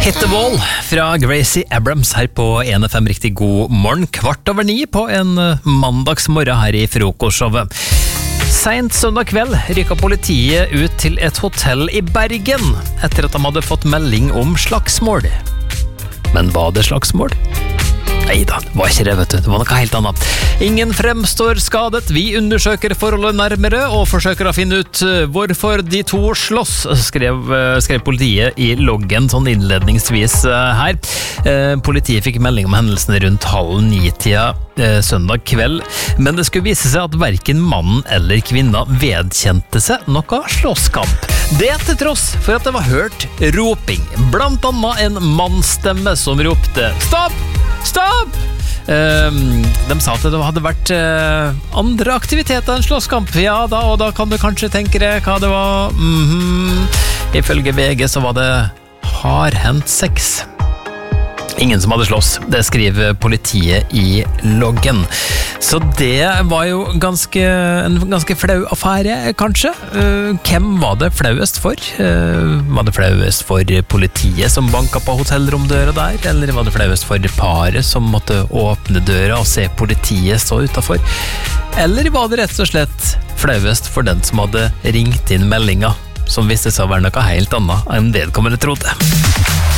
Hit the Wall fra Gracie Abrams her på 1FM. Riktig god morgen, 8:15 på en mandagsmorgen her i frokostshowet. Sent søndag kveld rykket politiet ut til et hotell i Bergen etter at de hadde fått melding om slagsmål. Men var det slagsmål? Neida, det var ikke det, vet du. Det var noe helt annet. Ingen fremstår skadet. Vi undersøker forholdet nærmere og forsøker å finne ut hvorfor de to slåss, skrev politiet i loggen sånn innledningsvis her. Politiet fikk melding om hendelsen rundt 8:30 søndag kveld, men det skulle vise seg at hverken mannen eller kvinna vedkjente seg noe slåsskamp. Det til tross for at det var hørt roping, blant annet en mannsstemme som ropte «Stopp! Stopp!» De sa at det hadde vært andre aktiviteter enn slåsskamp. Ja da, og da kan du kanskje tenke deg hva det var. Ifølge VG så var det hardhendt sex. Ingen som hadde slåss, det skriver politiet i loggen. Så det var jo en ganske flau affære, kanskje. Hvem var det flauest for? Var det flauest for politiet som banket på hotellromdøra der? Eller var det flauest for paret som måtte åpne døra og se politiet stå utenfor? Eller var det rett og slett flauest for den som hadde ringt inn meldinga, som viste seg å være noe helt annet enn vedkommende trodde?